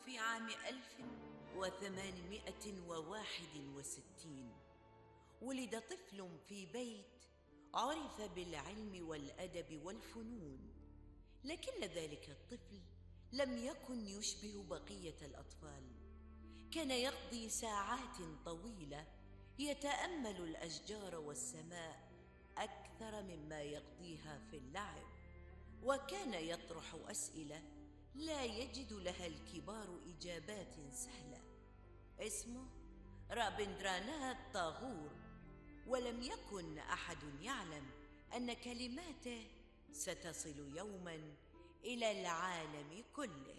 في عام 1861 ولد طفل في بيت عرف بالعلم والأدب والفنون، لكن ذلك الطفل لم يكن يشبه بقية الأطفال. كان يقضي ساعات طويلة يتأمل الأشجار والسماء أكثر مما يقضيها في اللعب، وكان يطرح أسئلة لا يجد لها الكبار إجابات سهلة. اسمه رابندراناث طاغور، ولم يكن أحد يعلم أن كلماته ستصل يوماً إلى العالم كله.